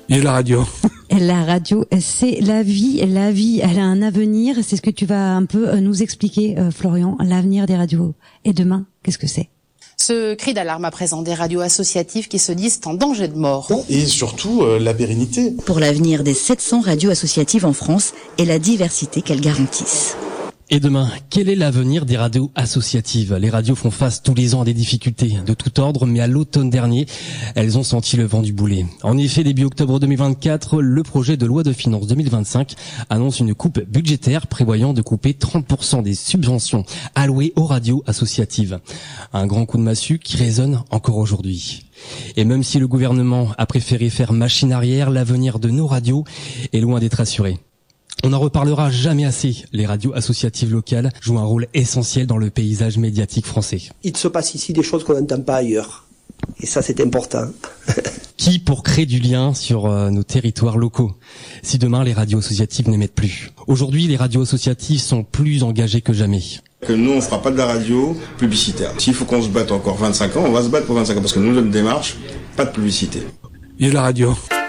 Et la radio. La radio, c'est la vie. La vie, elle a un avenir. C'est ce que tu vas un peu nous expliquer, Florian. L'avenir des radios. Et demain, qu'est-ce que c'est ? Ce cri d'alarme à présent des radios associatives qui se disent en danger de mort. Et surtout, la pérennité. Pour l'avenir des 700 radios associatives en France et la diversité qu'elles garantissent. Et demain, quel est l'avenir des radios associatives ? Les radios font face tous les ans à des difficultés de tout ordre, mais à l'automne dernier, elles ont senti le vent du boulet. En effet, début octobre 2024, le projet de loi de finances 2025 annonce une coupe budgétaire prévoyant de couper 30% des subventions allouées aux radios associatives. Un grand coup de massue qui résonne encore aujourd'hui. Et même si le gouvernement a préféré faire machine arrière, l'avenir de nos radios est loin d'être assuré. On n'en reparlera jamais assez. Les radios associatives locales jouent un rôle essentiel dans le paysage médiatique français. Il se passe ici des choses qu'on n'entend pas ailleurs. Et ça, c'est important. Qui pour créer du lien sur nos territoires locaux, si demain les radios associatives n'émettent plus. Aujourd'hui, les radios associatives sont plus engagées que jamais. Que nous, on fera pas de la radio publicitaire. S'il faut qu'on se batte encore 25 ans, on va se battre pour 25 ans. Parce que nous, notre démarche, pas de publicité. Et la radio.